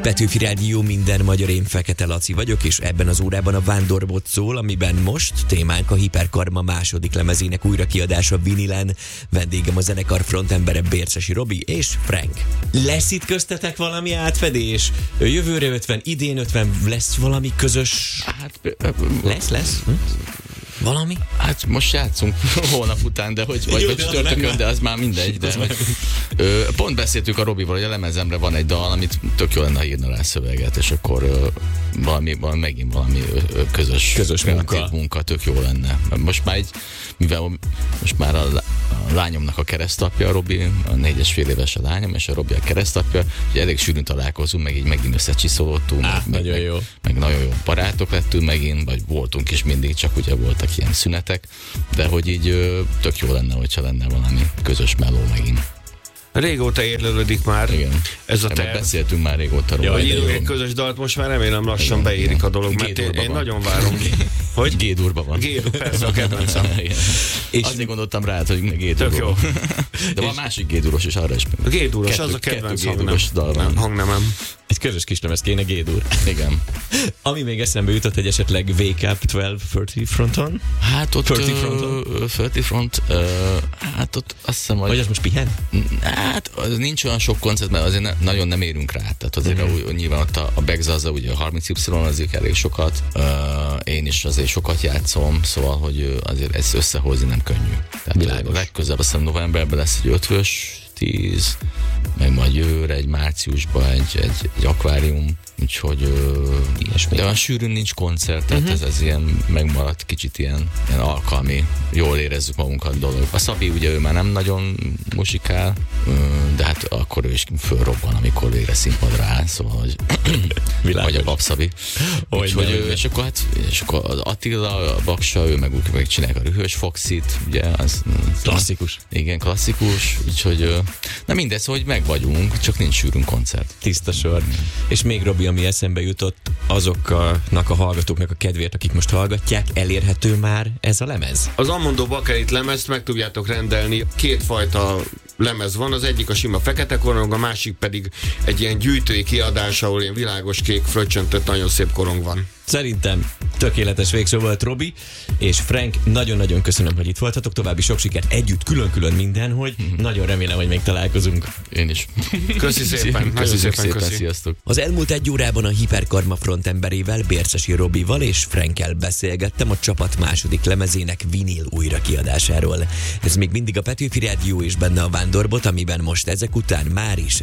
Petőfi Rádió, minden magyar, én Fekete Laci vagyok, és ebben az órában a Vándorbot szól, amiben most témánk a Hiperkarma második lemezének újrakiadása vinilen. Vendégem a zenekar frontembere Bércesi Robi és Frank. Lesz itt köztetek valami átfedés? Jövőre 50, idén 50, lesz valami közös? Lesz? Valami? Hát most játszunk holnap után, de hogy vagy csütörtökön, de az már mindegy. De pont beszéltük a Robival, hogy a lemezemre van egy dal, amit tök jó lenne, ha írna rá szöveget, és akkor megint valami közös munka tök jó lenne. Most már most már a lányomnak a keresztapja, a Robi, a 4,5 éves a lányom, és a Robi a keresztapja, hogy elég sűrűn találkozunk, meg így megint összecsiszolódtunk, nagyon jó. Meg nagyon jó barátok lettünk megint, vagy voltunk is mindig, csak ugye voltak ilyen szünetek, de hogy így tök jó lenne, hogyha lenne valami közös meló megint. Régóta érlelődik már. Igen. Ez a terv. Beszéltünk már régóta róla. Írunk egy közös dalt, most már remélem lassan beérik a dolog, mert én nagyon várom. Hogy? G-durba van. G-dur, persze, a kedvencem. És azért gondoltam rá, hogy G-durba. Tök jó. De van másik G-duros is, arra is. A G-duros, az a kedvenc hangnemem. Egy közös kis lemez kéne, G-dur. Igen. Ami még eszembe jutott, hogy esetleg Wake Up 1230 fronton? Hát ott 30 fronton? 30 front, hát ott azt hiszem, hogy... Vagy az most pihen? Hát az nincs olyan sok koncert, mert azért nagyon nem érünk rá. Tehát azért nyilván ott a Begzaza, ugye a 30Y azért elég sokat, én is azért sokat játszom, szóval, hogy azért ezt összehozni nem könnyű. Tehát legközelebb azt hiszem novemberben lesz egy 5-ös, 10, meg majd jövőre egy márciusban egy akvárium, úgyhogy de olyan sűrűn nincs koncert, tehát ez ilyen megmaradt kicsit ilyen alkalmi, jól érezzük magunkat dolog. A Szabi ugye ő már nem nagyon musikál, de hát akkor ő is fölrobban, amikor végre színpadra áll, szóval, hogy vagy a Babszabi. Úgyhogy, és akkor az Attila, a Baksa, ő meg csinálják a Rühös Foxit, ugye, az klasszikus. Igen, klasszikus, úgyhogy na mindez, hogy meg vagyunk, csak nincs sűrűn koncert. Tiszta sor. És még Robi, ami eszembe jutott, azoknak a hallgatóknak a kedvéért, akik most hallgatják, elérhető már ez a lemez? Az Amondó Bakelit lemezt meg tudjátok rendelni. Kétfajta lemez van, az egyik a sima fekete korong, a másik pedig egy ilyen gyűjtői kiadás, ahol ilyen világos kék fröccsöntött nagyon szép korong van. Szerintem tökéletes végszó volt, Robi, és Frank, nagyon-nagyon köszönöm, hogy itt voltatok, további sok sikert együtt, külön-külön mindenhogy, nagyon remélem, hogy még találkozunk. Én is. Köszi szépen, sziasztok. Az elmúlt egy órában a Hiperkarma frontemberével, Bércesi Robival és Frankkel beszélgettem a csapat második lemezének vinil újrakiadásáról. Ez még mindig a Petőfi Rádió és benne a Vándorbot, amiben most ezek után már is